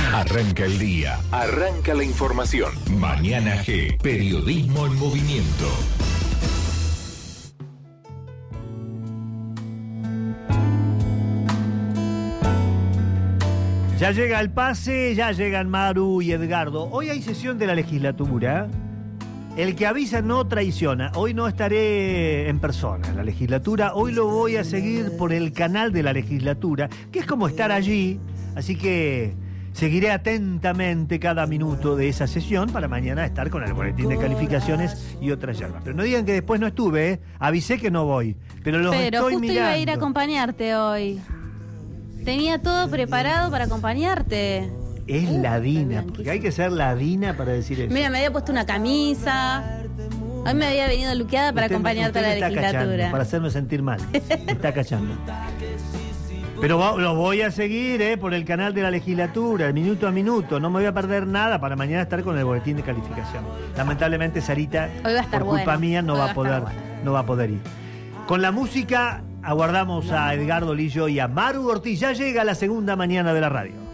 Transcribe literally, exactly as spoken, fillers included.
Arranca el día, arranca la información. Mañana G, periodismo en movimiento. Ya llega el pase, ya llegan Maru y Edgardo. Hoy hay sesión de la legislatura. El que avisa no traiciona. Hoy no estaré en persona en la legislatura. Hoy lo voy a seguir por el canal de la legislatura, que es como estar allí. Así que seguiré atentamente cada minuto de esa sesión para mañana estar con el boletín de calificaciones y otras yerbas. Pero no digan que después no estuve, ¿eh? Avisé que no voy. Pero los Pero estoy justo mirando. iba a ir a acompañarte hoy. Tenía todo preparado para acompañarte. Es Uh, ladina, porque hay que ser ladina para decir eso. Mira, me había puesto una camisa. Hoy me había venido luqueada para Usted- acompañarte usted a me la está legislatura. cachando, para hacerme sentir mal. Me está cachando. Pero va- lo voy a seguir eh, por el canal de la legislatura, minuto a minuto. No me voy a perder nada para mañana estar con el boletín de calificación. Lamentablemente, Sarita, Hoy va a estar por culpa bueno. mía, no Hoy va va a a poder, estar bueno. no va a poder ir. Con la música, aguardamos a Edgardo Lillo y a Maru Ortiz. Ya llega la segunda mañana de la radio.